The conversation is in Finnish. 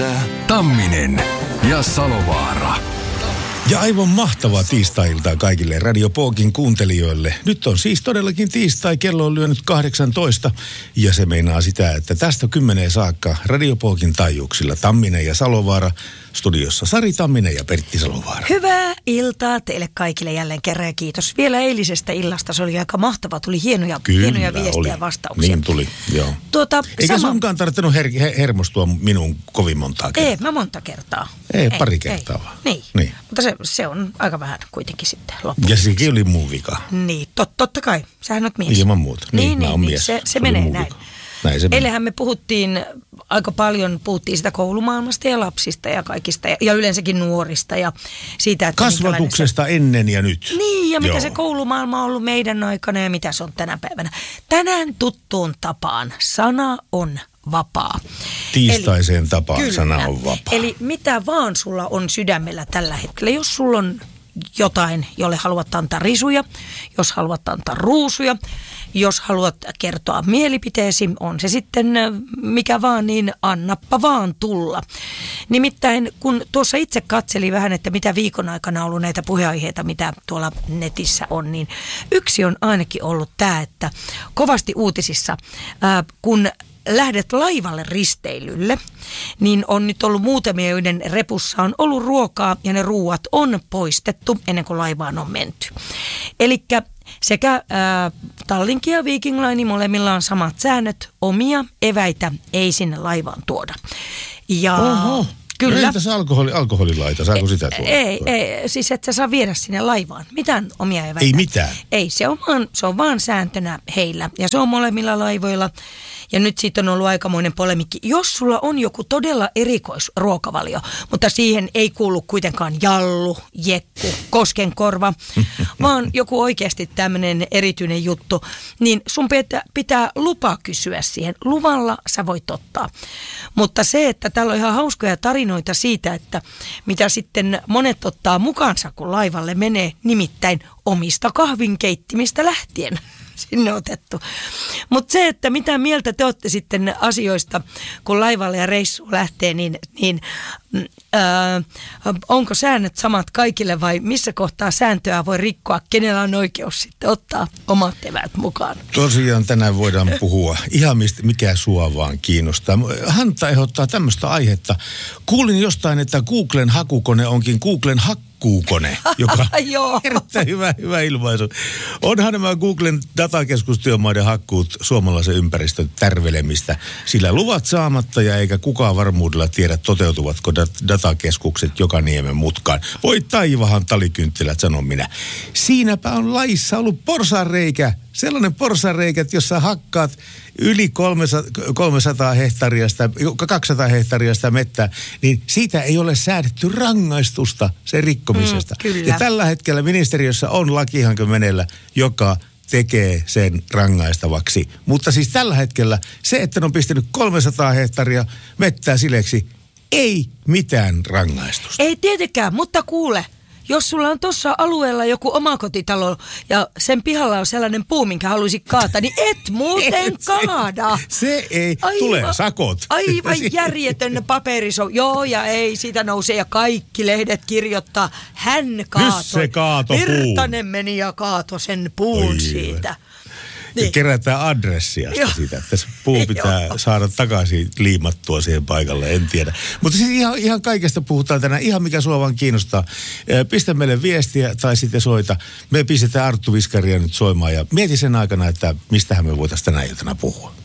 Tamminen ja Salovaara. Ja aivan mahtavaa tiistai-iltaa kaikille Radio Pookin kuuntelijoille. Nyt on siis todellakin tiistai, kello on lyönyt 18 ja se meinaa sitä, että tästä 10 saakka Radio Pookin taajuuksilla Tamminen ja Salovaara. Studiossa Sari Tamminen ja Pertti Salovaara. Hyvää iltaa teille kaikille jälleen kerran ja kiitos vielä eilisestä illasta. Se oli aika mahtava, tuli hienoja viestiä ja vastauksia. Niin tuli, joo. Eikä sunkaan tarvinnut hermostua minun kovin montaa kertaa. Ei, mä monta kertaa. Ei, pari kertaa vaan. Niin. Mutta se on aika vähän kuitenkin sitten loppuun. Ja sekin oli mun vika. Niin, totta kai. Sähän oot mies. Ilman muuta. Niin, mä oon mies. Se menee näin. Eilenhän me puhuttiin sitä koulumaailmasta ja lapsista ja kaikista ja yleensäkin nuorista ja siitä, että kasvatuksesta ennen ja nyt. Niin, ja mitä se koulumaailma on ollut meidän aikana ja mitä se on tänä päivänä. Tänään tuttuun tapaan sana on vapaa. Tiistaiseen tapaan sana on vapaa. Eli mitä vaan sulla on sydämellä tällä hetkellä, jos sulla on jotain, jolle haluat antaa risuja, jos haluat antaa ruusuja, jos haluat kertoa mielipiteesi, on se sitten mikä vaan, niin annappa vaan tulla. Nimittäin kun tuossa itse katselin vähän, että mitä viikon aikana on ollut näitä puheaiheita, mitä tuolla netissä on, niin yksi on ainakin ollut tämä, että kovasti uutisissa, kun lähdet laivalle risteilylle, niin on nyt ollut muutamia, joiden repussa on ollut ruokaa ja ne ruuat on poistettu ennen kuin laivaan on menty. Elikkä sekä Tallinki ja Viking Line molemmilla on samat säännöt, omia eväitä ei sinne laivaan tuoda. Ja oho. Kyllä. Entäs alkoholilaita, saako sitä tuoda? Ei, siis et sä saa viedä sinne laivaan. Mitään omia eväitä. Ei mitään? Ei, se on vaan sääntönä heillä ja se on molemmilla laivoilla. Ja nyt siitä on ollut aikamoinen polemikki. Jos sulla on joku todella erikoisruokavalio, mutta siihen ei kuulu kuitenkaan jallu, jekku, koskenkorva, vaan joku oikeasti tämmöinen erityinen juttu, niin sun pitää lupa kysyä siihen. Luvalla sä voit ottaa. Mutta se, että täällä on ihan hauskoja tarinoita siitä, että mitä sitten monet ottaa mukaansa, kun laivalle menee, nimittäin omista kahvinkeittimistä lähtien. Sinne otettu. Mutta se, että mitä mieltä te olette sitten asioista, kun laivalle ja reissuun lähtee, niin onko säännöt samat kaikille vai missä kohtaa sääntöä voi rikkoa? Kenellä on oikeus sitten ottaa omat eväät mukaan? Tosiaan tänään voidaan puhua ihan mikä sua vaan kiinnostaa. Hanta ehdottaa tämmöistä aihetta. Kuulin jostain, että Googlen hakukone onkin Googlen hakkuukone, joka on erittäin hyvä ilmaisu. Onhan nämä Googlen datakeskustyömaiden hakkuut suomalaisen ympäristön tärvelemistä, sillä luvat saamatta ja eikä kukaan varmuudella tiedä, toteutuvatko datakeskukset joka niemen mutkaan. Voi taivahan talikynttilät, sanon minä. Siinäpä on laissa ollut porsaanreikä. Sellainen porsaanreikä, että jos sä hakkaat yli 300 hehtariasta, 200 hehtariasta mettää, niin siitä ei ole säädetty rangaistusta sen rikkomisesta. Ja tällä hetkellä ministeriössä on lakihanke meneillä, joka tekee sen rangaistavaksi. Mutta siis tällä hetkellä se, että ne on pistänyt 300 hehtaria mettää sileksi, ei mitään rangaistusta. Ei tietenkään, mutta kuule, jos sulla on tuossa alueella joku omakotitalo ja sen pihalla on sellainen puu, minkä haluaisi kaata, niin et muuten kaada. Se ei, tulee sakot. Aivan järjetön paperiso. Joo ja ei, siitä nousee ja kaikki lehdet kirjoittaa. Hän kaatoi. Nyt se kaato puun. Virtanen meni ja kaatoi sen puun siitä. Niin. Kerätään adressia siitä, että se puu pitää saada takaisin liimattua siihen paikalle, en tiedä. Mutta siis ihan kaikesta puhutaan tänään, ihan mikä sua vaan kiinnostaa. Pistä meille viestiä tai sitten soita. Me pistetään Arttu Viskaria nyt soimaan ja mieti sen aikana, että mistähän me voitaisiin tänä iltana puhua.